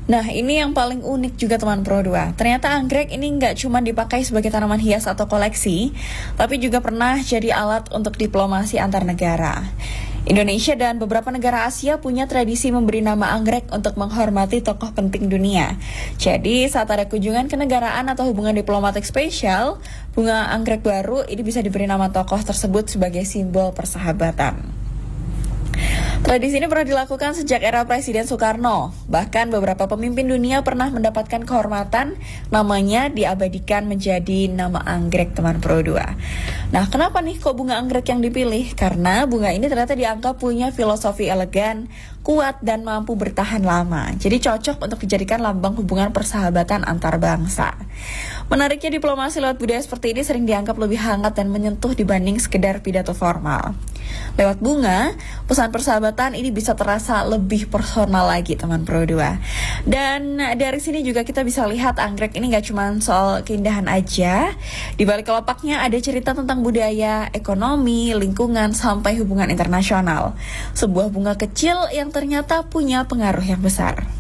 Nah, ini yang paling unik juga teman Pro 2. Ternyata anggrek ini nggak cuma dipakai sebagai tanaman hias atau koleksi, tapi juga pernah jadi alat untuk diplomasi antar negara. Indonesia dan beberapa negara Asia punya tradisi memberi nama anggrek untuk menghormati tokoh penting dunia. Jadi, saat ada kunjungan kenegaraan atau hubungan diplomatik spesial, bunga anggrek baru ini bisa diberi nama tokoh tersebut sebagai simbol persahabatan. Tradisi ini pernah dilakukan sejak era Presiden Soekarno. Bahkan beberapa pemimpin dunia pernah mendapatkan kehormatan, namanya diabadikan menjadi nama anggrek teman Pro 2. Nah, kenapa nih kok bunga anggrek yang dipilih? Karena bunga ini ternyata dianggap punya filosofi elegan, kuat, dan mampu bertahan lama. Jadi cocok untuk dijadikan lambang hubungan persahabatan antar bangsa. Menariknya, diplomasi lewat budaya seperti ini sering dianggap lebih hangat dan menyentuh dibanding sekedar pidato formal. Lewat bunga, pesan persahabatan ini bisa terasa lebih personal lagi teman Pro 2. Dan dari sini juga kita bisa lihat anggrek ini gak cuma soal keindahan aja. Di balik kelopaknya ada cerita tentang budaya, ekonomi, lingkungan, sampai hubungan internasional. Sebuah bunga kecil yang ternyata punya pengaruh yang besar.